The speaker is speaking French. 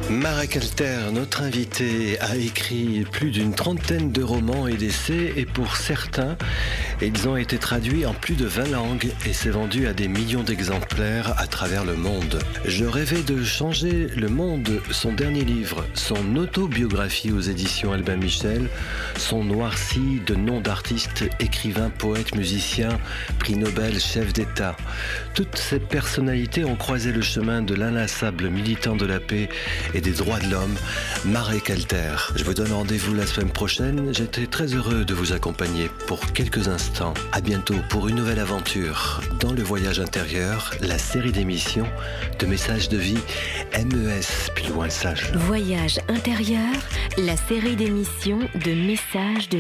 Marek Alter, notre invité, a écrit plus d'une trentaine de romans et d'essais et pour certains, ils ont été traduits en plus de 20 langues et s'est vendu à des millions d'exemplaires à travers le monde. Je rêvais de changer le monde, son dernier livre, son autobiographie aux éditions Albin Michel, son noirci de noms d'artistes, écrivains, poètes, musiciens, prix Nobel, chefs d'État. Toutes ces personnalités ont croisé le chemin de l'inlassable militant de la paix et des droits de l'homme, Marek Alter. Je vous donne rendez-vous la semaine prochaine. J'étais très heureux de vous accompagner pour quelques instants. À bientôt pour une nouvelle aventure dans le voyage intérieur, la série d'émissions de messages de vie MES, plus loin le sage. Voyage intérieur, la série d'émissions de messages de